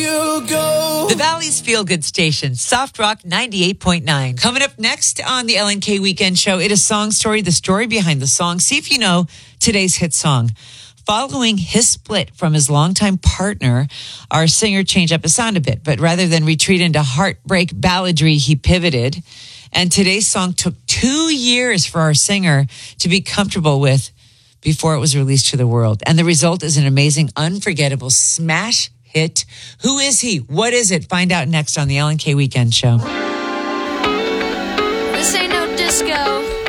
you go. The Valley's Feel Good Station, Soft Rock 98.9. Coming up next on the LNK Weekend Show, it is Song Story, the story behind the song. See if you know today's hit song. Following his split from his longtime partner, our singer changed up his sound a bit, but rather than retreat into heartbreak balladry, he pivoted. And today's song took 2 years for our singer to be comfortable with before it was released to the world. And the result is an amazing, unforgettable smash hit. Who is he? What is it? Find out next on the LNK Weekend Show. This ain't no disco.